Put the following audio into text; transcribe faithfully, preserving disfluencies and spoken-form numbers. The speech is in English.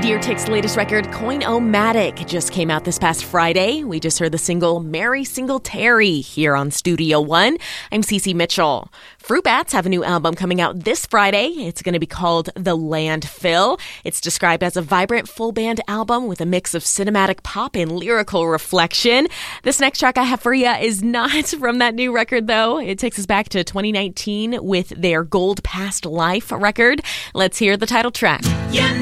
Deer Tick's latest record, Coin-O-Matic, just came out this past Friday. We just heard the single Mary Singletary here on Studio One. I'm Cece Mitchell. Fruit Bats have a new album coming out this Friday. It's going to be called The Landfill. It's described as a vibrant full band album with a mix of cinematic pop and lyrical reflection. This next track I have for you is not from that new record, though. It takes us back to twenty nineteen with their Gold Past Life record. Let's hear the title track. You